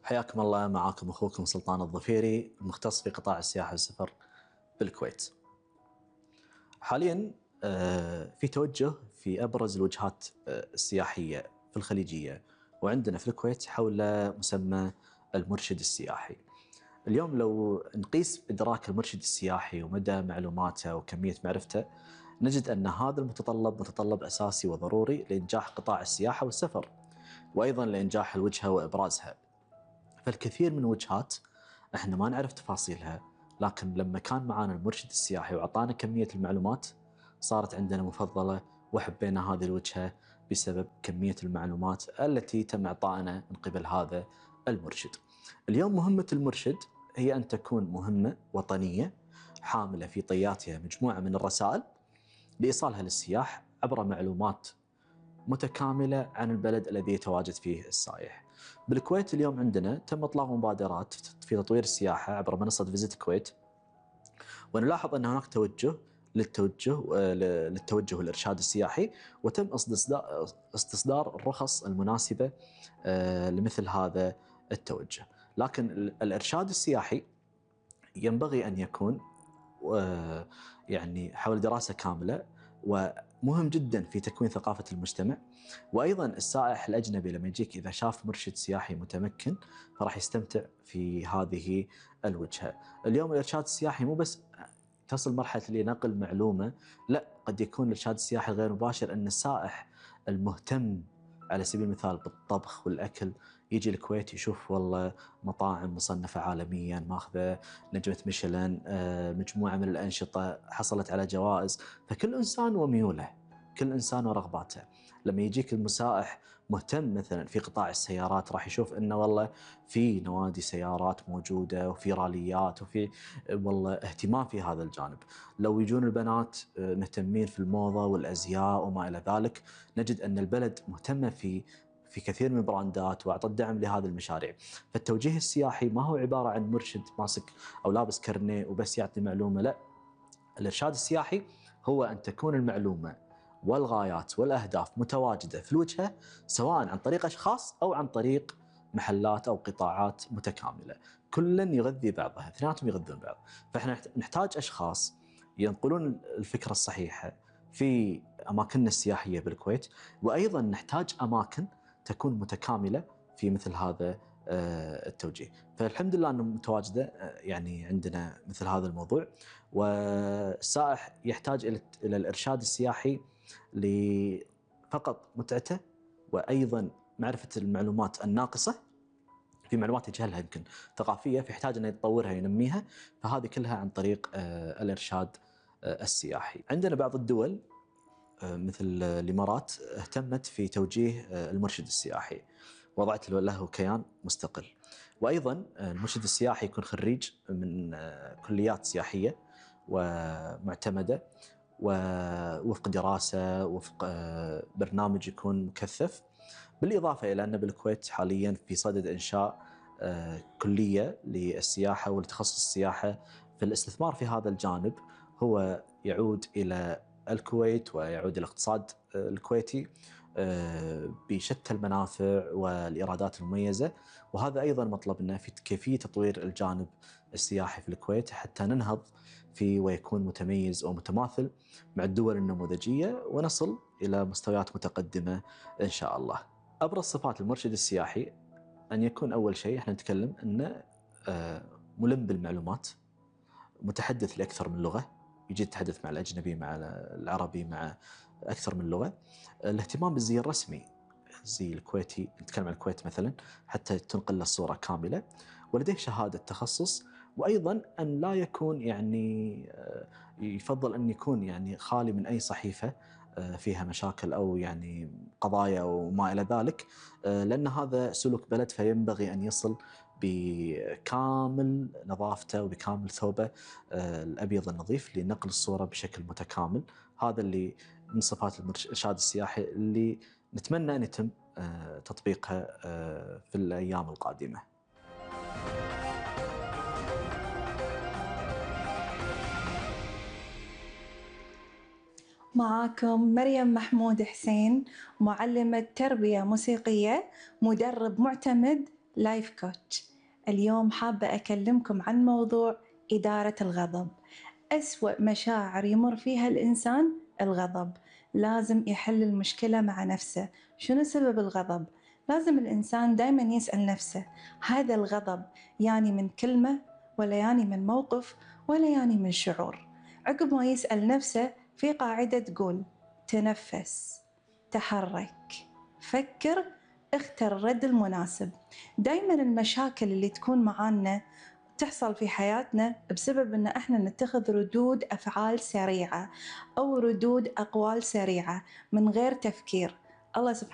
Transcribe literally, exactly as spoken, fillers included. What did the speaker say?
حياكم الله، معاكم أخوكم سلطان الظفيري، مختص في قطاع السياحة والسفر بالكويت. حاليا آه، في توجه في أبرز الوجهات آه، السياحية في الخليجية وعندنا في الكويت حول مسمى المرشد السياحي. اليوم لو نقيس إدراك المرشد السياحي ومدى معلوماته وكمية معرفته، نجد أن هذا المتطلب متطلب أساسي وضروري لإنجاح قطاع السياحة والسفر، وأيضا لإنجاح الوجهة وإبرازها. فالكثير من الوجهات احنا ما نعرف تفاصيلها، لكن لما كان معانا المرشد السياحي وعطانا كمية المعلومات صارت عندنا مفضلة وحبينا هذه الوجهة بسبب كمية المعلومات التي تم إعطائنا من قبل هذا المرشد. اليوم مهمة المرشد هي أن تكون مهمة وطنية حاملة في طياتها مجموعة من الرسائل لإيصالها للسياح عبر معلومات متكاملة عن البلد الذي يتواجد فيه السائح. بالكويت اليوم عندنا تم إطلاق مبادرات في تطوير السياحة عبر منصة فيزيت كويت، ونلاحظ أن هناك توجه للتوجه للتوجه والإرشاد السياحي، وتم استصدار استصدار الرخص المناسبة لمثل هذا التوجه. لكن الإرشاد السياحي ينبغي أن يكون يعني حول دراسة كاملة، ومهم جدا في تكوين ثقافة المجتمع. وأيضا السائح الأجنبي لما يجيك إذا شاف مرشد سياحي متمكن فراح يستمتع في هذه الوجهة. اليوم الإرشاد السياحي مو بس تصل مرحلة لنقل معلومة، لا، قد يكون الإرشاد السياحي غير مباشر، أن السائح المهتم على سبيل المثال بالطبخ والأكل يجي الكويت يشوف والله مطاعم مصنفة عالميا ماخذة نجمة ميشلان، مجموعة من الأنشطة حصلت على جوائز. فكل إنسان وميوله، كل إنسان ورغباته. لما يجيك المسائح مهتم مثلا في قطاع السيارات راح يشوف إنه والله في نوادي سيارات موجودة وفي راليات وفي والله اهتمام في هذا الجانب. لو يجون البنات مهتمين في الموضة والأزياء وما إلى ذلك، نجد أن البلد مهتمة في في كثير من البراندات وأعطت دعم لهذه المشاريع. فالتوجيه السياحي ما هو عبارة عن مرشد ماسك أو لابس كرنيه وبس يعطي معلومة، لا، الإرشاد السياحي هو أن تكون المعلومة والغايات والأهداف متواجدة في الوجهة، سواء عن طريق أشخاص أو عن طريق محلات أو قطاعات متكاملة، كلا يغذي بعضها، اثنيناتهم يغذون بعض. فإحنا نحتاج أشخاص ينقلون الفكرة الصحيحة في أماكننا السياحية بالكويت، وأيضا نحتاج أماكن تكون متكاملة في مثل هذا التوجيه. فالحمد لله أنه متواجدة يعني عندنا مثل هذا الموضوع. والسائح يحتاج إلى الإرشاد السياحي لفقط متعته، وأيضا معرفة المعلومات الناقصة، في معلومات يجهلها يمكن ثقافية فيحتاج أن يطورها ينميها، فهذه كلها عن طريق الإرشاد السياحي. عندنا بعض الدول مثل الإمارات اهتمت في توجيه المرشد السياحي، وضعت له كيان مستقل. وأيضا المرشد السياحي يكون خريج من كليات سياحية ومعتمدة ووفق دراسة وفق برنامج يكون مكثف. بالإضافة إلى أن بالكويت حاليا في صدد إنشاء كلية للسياحة ولتخصص السياحة، في الاستثمار في هذا الجانب هو يعود إلى الكويت ويعود إلى الاقتصاد الكويتي بشتى المنافع والإيرادات المميزة. وهذا أيضا مطلبنا في كيفية تطوير الجانب السياحي في الكويت حتى ننهض في ويكون متميز ومتماثل مع الدول النموذجية ونصل إلى مستويات متقدمة إن شاء الله. أبرز صفات المرشد السياحي أن يكون أول شيء احنا نتكلم أنه ملم بالمعلومات، متحدث لأكثر من لغة، يجي يتحدث مع الأجنبي مع العربي مع أكثر من لغة. الاهتمام بالزي الرسمي، الزي الكويتي، نتكلم عن الكويت مثلا حتى تنقل له الصورة كاملة، ولديه شهادة تخصص. وأيضا أن لا يكون يعني يفضل أن يكون يعني خالي من أي صحيفة فيها مشاكل أو يعني قضايا وما إلى ذلك، لأن هذا سلوك بلد، فينبغي أن يصل بكامل نظافته وبكامل ثوبه الأبيض النظيف لنقل الصورة بشكل متكامل. هذا اللي من صفات الإرشاد السياحي اللي نتمنى أن يتم تطبيقها في الأيام القادمة. معاكم مريم محمود حسين، معلمة تربية موسيقية، مدرب معتمد لايف كوتش. اليوم حابة أكلمكم عن موضوع إدارة الغضب. أسوأ مشاعر يمر فيها الإنسان الغضب. لازم يحل المشكلة مع نفسه. شنو سبب الغضب؟ لازم الإنسان دايما يسأل نفسه، هذا الغضب يعني من كلمة، ولا يعني من موقف، ولا يعني من شعور؟ عقب ما يسأل نفسه، في قاعدة تقول: تنفس، تحرك، فكر، اختر الرد المناسب. دايما المشاكل اللي تكون معانا تحصل في حياتنا بسبب ان احنا نتخذ ردود افعال سريعة او ردود اقوال سريعة من غير تفكير. الله سبحانه